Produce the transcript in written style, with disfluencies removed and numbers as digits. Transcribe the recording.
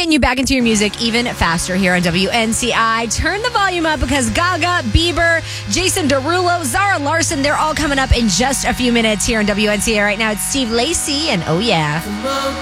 getting you back into your music even faster here on WNCI. Turn the volume up because Gaga, Bieber, Jason Derulo, Zara Larson, they're all coming up in just a few minutes here on WNCI. Right now, it's Steve Lacy and Oh Yeah.